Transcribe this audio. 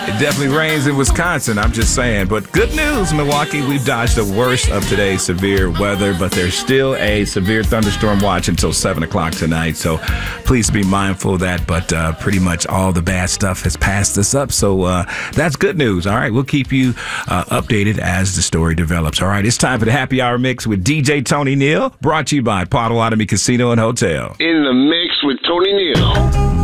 It definitely rains in Wisconsin, I'm just saying. But good news, Milwaukee, we've dodged the worst of today's severe weather, but there's still a severe thunderstorm watch until 7 o'clock tonight. So please be mindful of that. But pretty much all the bad stuff has passed us up. So that's good news. All right, we'll keep you updated as the story develops. All right, it's time for the Happy Hour Mix with DJ Tony Neal, brought to you by Potawatomi Casino and Hotel. In the mix with Tony Neal.